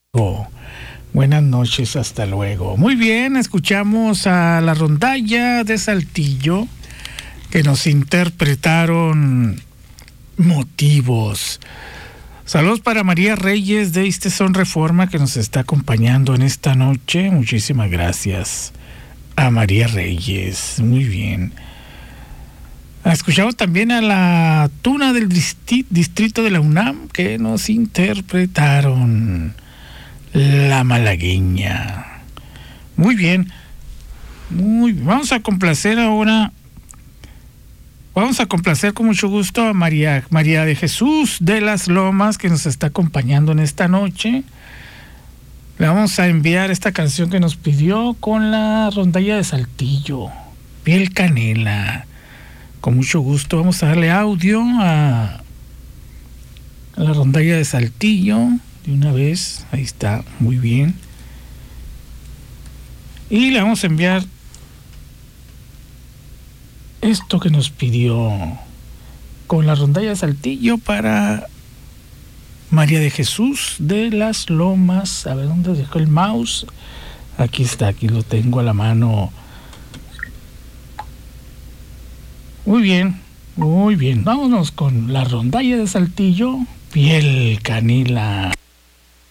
Buenas noches, hasta luego. Muy bien, escuchamos a la rondalla de Saltillo que nos interpretaron Motivos. Saludos para María Reyes de Istezón Reforma que nos está acompañando en esta noche. Muchísimas gracias a María Reyes. Muy bien. Escuchamos también a la Tuna del Distrito de la UNAM que nos interpretaron La Malagueña. Muy bien. Vamos a complacer ahora. Vamos a complacer con mucho gusto a María de Jesús de las Lomas que nos está acompañando en esta noche. Le vamos a enviar esta canción que nos pidió con la rondalla de Saltillo, Piel Canela. Con mucho gusto vamos a darle audio a la rondalla de Saltillo de una vez. Ahí está, muy bien. Y le vamos a enviar esto que nos pidió con la rondalla de Saltillo para María de Jesús de las Lomas. A ver, ¿dónde dejó el mouse? Aquí está, aquí lo tengo a la mano. Muy bien, muy bien. Vámonos con la rondalla de Saltillo, Piel Canela.